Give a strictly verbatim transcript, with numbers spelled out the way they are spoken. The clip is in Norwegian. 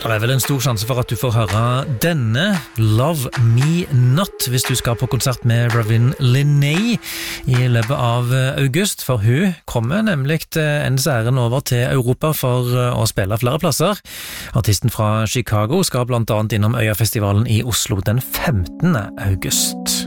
Det er vel en stor sjanse for at du får høre denne Love Me Not hvis du skal på konsert med Ravin Linney i løpet av august, for hun kommer nemlig en særen over til Europa for å spille flere plasser. Artisten fra Chicago skal blant annet innom Øyafestivalen i Oslo den femtende august.